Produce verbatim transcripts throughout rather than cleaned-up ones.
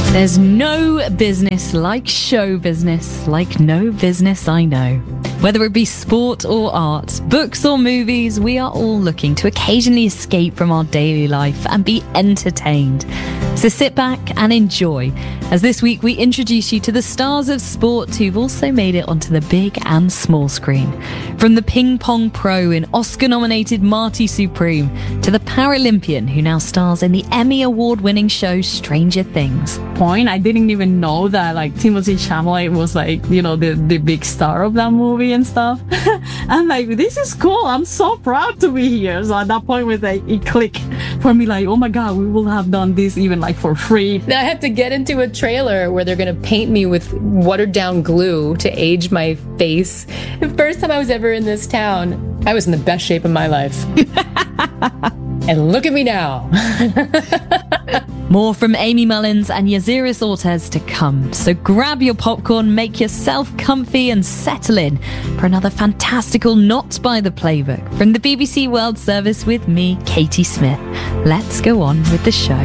There's no business like show business, like no business I know. Whether it be sport or art, books or movies, we are all looking to occasionally escape from our daily life and be entertained. So sit back and enjoy, as this week we introduce you to the stars of sport who've also made it onto the big and small screen. From the ping pong pro in Oscar-nominated Marty Supreme to the Paralympian who now stars in the Emmy Award-winning show Stranger Things. Point, I didn't even know that like Timothée Chalamet was like, you know, the, the big star of that movie and stuff. I'm like, this is cool. I'm so proud to be here. So at that point, was like, it clicked for me, like, oh my God, we will have done this even like for free. I have to get into a trailer where they're going to paint me with watered down glue to age my face. The first time I was ever in this town, I was in the best shape of my life. And look at me now. More from Amy Mullins and Yaziris Ortez to come. So grab your popcorn, make yourself comfy and settle in for another fantastical Not by the Playbook from the B B C World Service with me, Katie Smith. Let's go on with the show.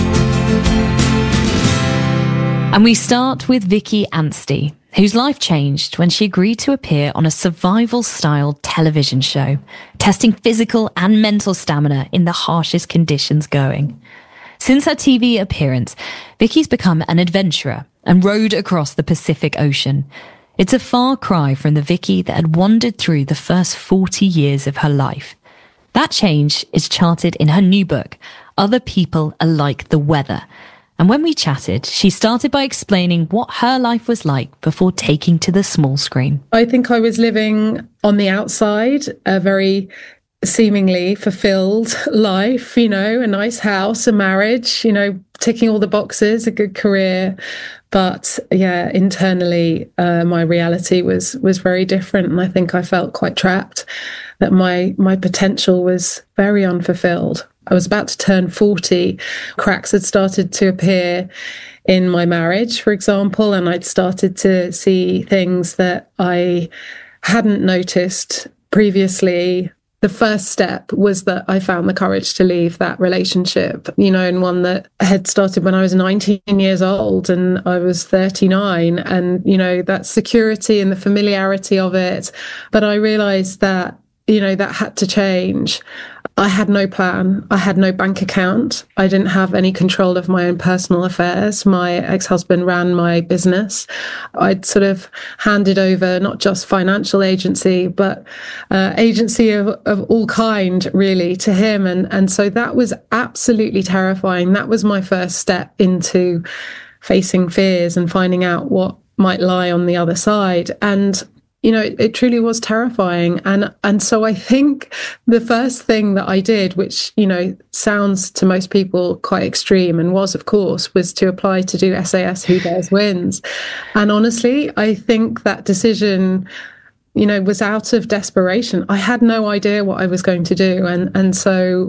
And we start with Vicky Anstey, whose life changed when she agreed to appear on a survival-style television show, testing physical and mental stamina in the harshest conditions going. Since her T V appearance, Vicky's become an adventurer and rowed across the Pacific Ocean. It's a far cry from the Vicky that had wandered through the first forty years of her life. That change is charted in her new book, Other People Are Like the Weather. And when we chatted, she started by explaining what her life was like before taking to the small screen. I think I was living on the outside, a very seemingly fulfilled life, you know, a nice house, a marriage, you know, ticking all the boxes, a good career. But yeah, internally, uh, my reality was was very different. And I think I felt quite trapped, that my my potential was very unfulfilled. I was about to turn forty. Cracks had started to appear in my marriage, for example, and I'd started to see things that I hadn't noticed previously. The first step was that I found the courage to leave that relationship, you know, and one that had started when I was nineteen years old and I was thirty-nine. And, you know, that security and the familiarity of it. But I realized that, you know, that had to change. I had no plan. I had no bank account. I didn't have any control of my own personal affairs. My ex-husband ran my business. I'd sort of handed over not just financial agency, but uh, agency of, of all kind, really, to him. And, and so that was absolutely terrifying. That was my first step into facing fears and finding out what might lie on the other side. And you know, it, it truly was terrifying. And and so I think the first thing that I did, which, you know, sounds to most people quite extreme and was, of course, was to apply to do S A S Who Dares Wins. And honestly, I think that decision, you know, was out of desperation. I had no idea what I was going to do. And, and so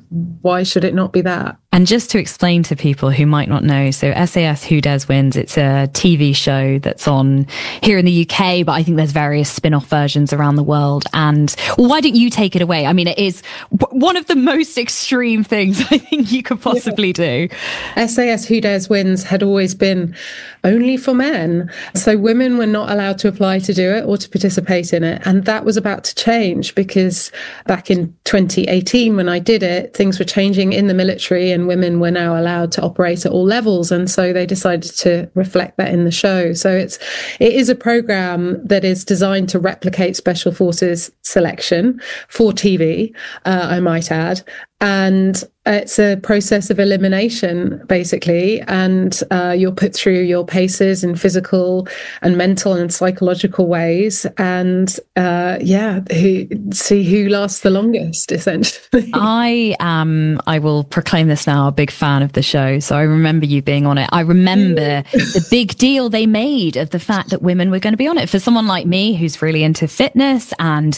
why should it not be that? And just to explain to people who might not know, so S A S Who Dares Wins, it's a T V show that's on here in the U K, but I think there's various spin-off versions around the world. And well, why don't you take it away? I mean, it is one of the most extreme things I think you could possibly yeah. do. S A S Who Dares Wins had always been only for men. So women were not allowed to apply to do it or to participate in it. And that was about to change because back in twenty eighteen, when I did it, things were changing in the military and women were now allowed to operate at all levels. And so they decided to reflect that in the show. So it's, it is a program that is designed to replicate Special Forces selection for T V, uh, I might add. And it's a process of elimination, basically. And uh, you're put through your paces in physical and mental and psychological ways. And uh, yeah, who, see who lasts the longest, essentially. I am, I will proclaim this now, a big fan of the show. So I remember you being on it. I remember the big deal they made of the fact that women were going to be on it. For someone like me, who's really into fitness and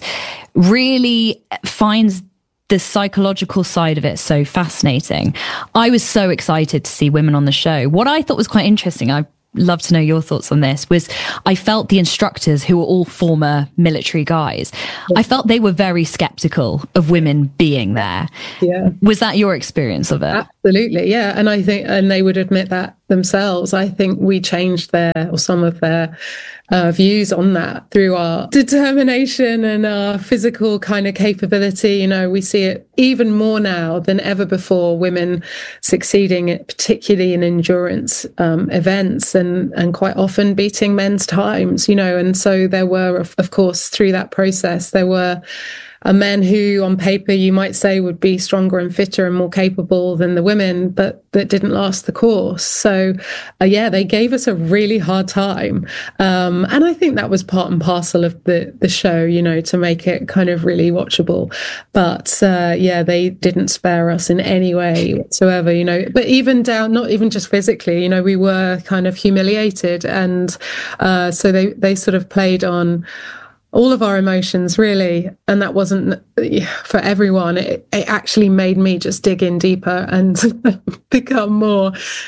really finds the psychological side of it so fascinating, I was so excited to see women on the show. What I thought was quite interesting, I love to know your thoughts on this, was I felt the instructors, who were all former military guys, I felt they were very skeptical of women being there. Yeah. Was that your experience of it? Absolutely, yeah. And I think, and they would admit that themselves. I think we changed their, or some of their uh, views on that through our determination and our physical kind of capability. You know, we see it even more now than ever before, women succeeding, at, particularly in endurance um, events, and, and quite often beating men's times, you know. And so there were, of, of course, through that process, there were Uh, men who on paper you might say would be stronger and fitter and more capable than the women, but that didn't last the course. So uh, yeah, they gave us a really hard time. Um, and I think that was part and parcel of the, the show, you know, to make it kind of really watchable. But uh, yeah, they didn't spare us in any way whatsoever, you know, but even down, not even just physically, you know, we were kind of humiliated. And uh, so they, they sort of played on all of our emotions, really. And that wasn't for everyone. It, it actually made me just dig in deeper and become more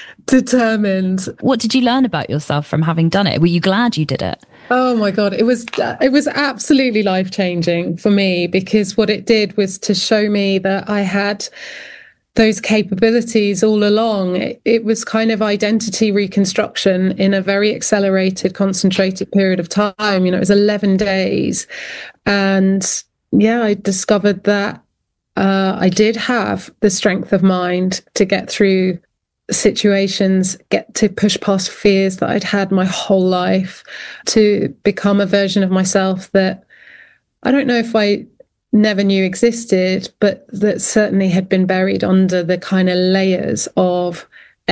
determined. What did you learn about yourself from having done it? Were you glad you did it? Oh my God, it was it was absolutely life-changing for me, because what it did was to show me that I had those capabilities all along. It, it was kind of identity reconstruction in a very accelerated, concentrated period of time. You know, it was eleven days. And yeah, I discovered that uh, I did have the strength of mind to get through situations, get to push past fears that I'd had my whole life, to become a version of myself that I don't know if I never knew existed, but that certainly had been buried under the kind of layers of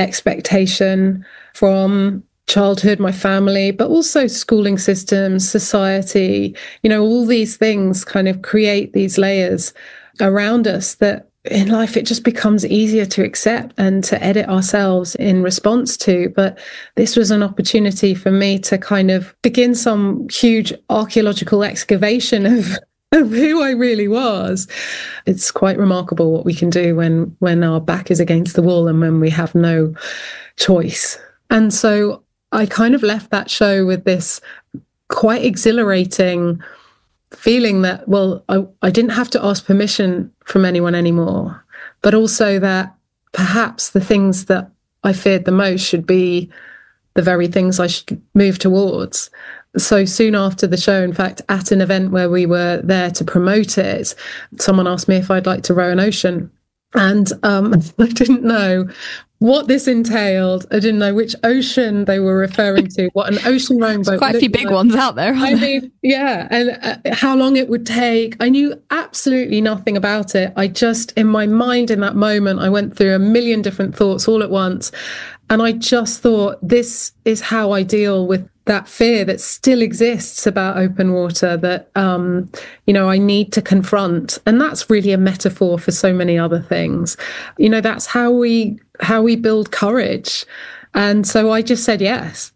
expectation from childhood, my family, but also schooling systems, society. You know, all these things kind of create these layers around us that in life it just becomes easier to accept and to edit ourselves in response to. But this was an opportunity for me to kind of begin some huge archaeological excavation of of who I really was. It's quite remarkable what we can do when when our back is against the wall and when we have no choice. And so I kind of left that show with this quite exhilarating feeling that, well, I, I didn't have to ask permission from anyone anymore, but also that perhaps the things that I feared the most should be the very things I should move towards. So soon after the show, in fact, at an event where we were there to promote it, someone asked me if I'd like to row an ocean. And um, I didn't know what this entailed. I didn't know which ocean they were referring to, what an ocean rowing boat. Quite a few big like. ones out there. I mean, yeah. And uh, how long it would take. I knew absolutely nothing about it. I just, in my mind in that moment, I went through a million different thoughts all at once. And I just thought, this is how I deal with that fear that still exists about open water, that, um, you know, I need to confront. And that's really a metaphor for so many other things. You know, that's how we, how we build courage. And so I just said yes.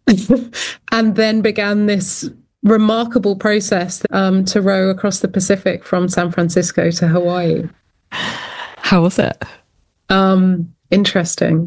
And then began this remarkable process um, to row across the Pacific from San Francisco to Hawaii. How was it? Um, interesting.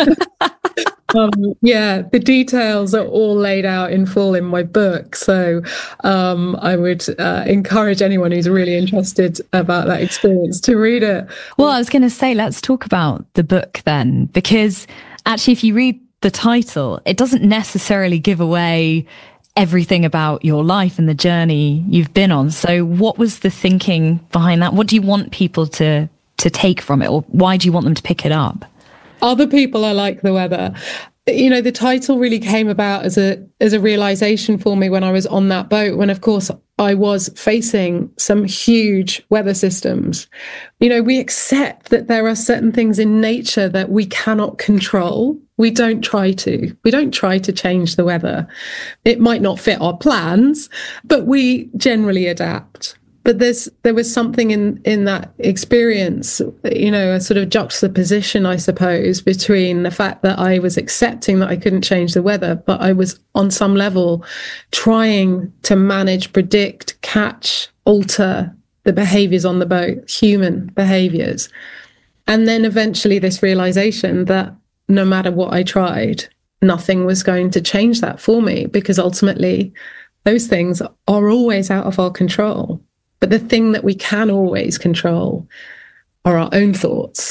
Um, yeah, the details are all laid out in full in my book. So um, I would uh, encourage anyone who's really interested about that experience to read it. Well, I was going to say, let's talk about the book then, because actually, if you read the title, it doesn't necessarily give away everything about your life and the journey you've been on. So what was the thinking behind that? What do you want people to, to take from it? Or why do you want them to pick it up? Other people are like the weather. You know, the title really came about as a as a realization for me when I was on that boat, when, of course, I was facing some huge weather systems. You know, we accept that there are certain things in nature that we cannot control. We don't try to. We don't try to change the weather. It might not fit our plans, but we generally adapt. But there's there was something in, in that experience, you know, a sort of juxtaposition, I suppose, between the fact that I was accepting that I couldn't change the weather, but I was on some level trying to manage, predict, catch, alter the behaviors on the boat, human behaviors. And then eventually this realization that no matter what I tried, nothing was going to change that for me, because ultimately those things are always out of our control. But the thing that we can always control are our own thoughts.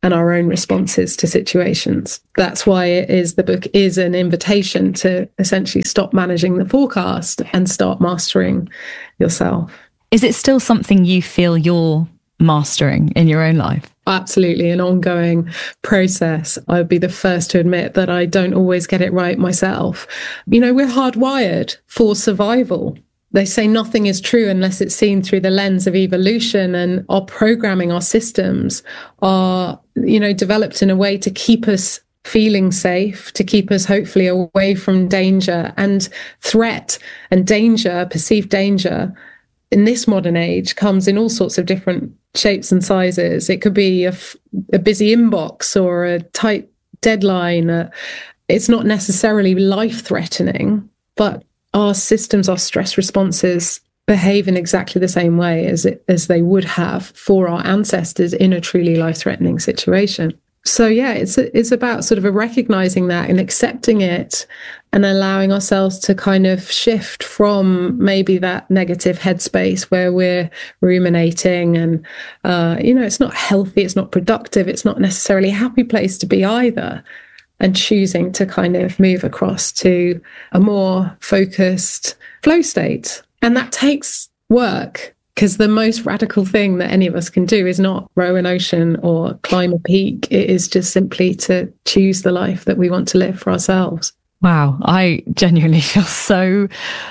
and our own responses to situations. That's why it is the book is an invitation to essentially stop managing the forecast and start mastering yourself. Is it still something you feel you're mastering in your own life? Absolutely, an ongoing process. I would be the first to admit that I don't always get it right myself. You know, we're hardwired for survival. They say nothing is true unless it's seen through the lens of evolution, and our programming, our systems are, you know, developed in a way to keep us feeling safe, to keep us hopefully away from danger and threat. And danger, perceived danger, in this modern age comes in all sorts of different shapes and sizes. It could be a, f- a busy inbox or a tight deadline. Uh, it's not necessarily life-threatening, but our systems, our stress responses behave in exactly the same way as it, as they would have for our ancestors in a truly life-threatening situation. So yeah, it's it's about sort of a recognizing that and accepting it and allowing ourselves to kind of shift from maybe that negative headspace where we're ruminating and, uh, you know, it's not healthy, it's not productive, it's not necessarily a happy place to be either. And choosing to kind of move across to a more focused flow state. And that takes work, because the most radical thing that any of us can do is not row an ocean or climb a peak. It is just simply to choose the life that we want to live for ourselves. Wow, I genuinely feel so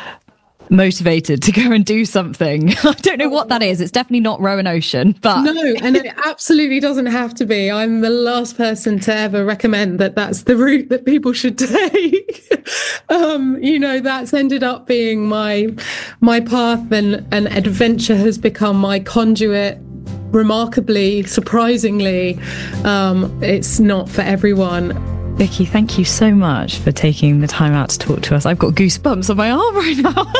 motivated to go and do something. I don't know what that is. It's definitely not row an ocean, but no, and it absolutely doesn't have to be. I'm the last person to ever recommend that that's the route that people should take. um, you know, that's ended up being my my path, and and adventure has become my conduit. Remarkably, surprisingly, um, it's not for everyone. Vicky, thank you so much for taking the time out to talk to us. I've got goosebumps on my arm right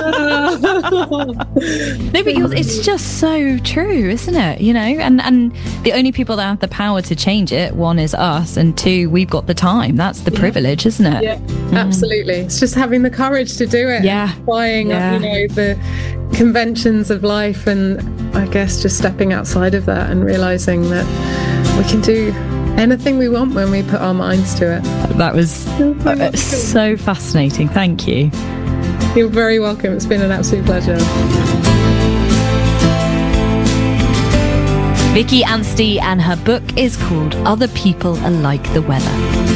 now. No, but you're, it's just so true, isn't it? You know, and, and the only people that have the power to change it, one is us, and two, we've got the time. That's the yeah. privilege, isn't it? Yeah, mm. absolutely. It's just having the courage to do it. Yeah. Defying, yeah. you know, the conventions of life, and I guess just stepping outside of that and realizing that we can do anything we want when we put our minds to it. That was uh, so fascinating. Thank you. You're very welcome. It's been an absolute pleasure. Vicky Anstey, and her book is called Other People Are Like the Weather.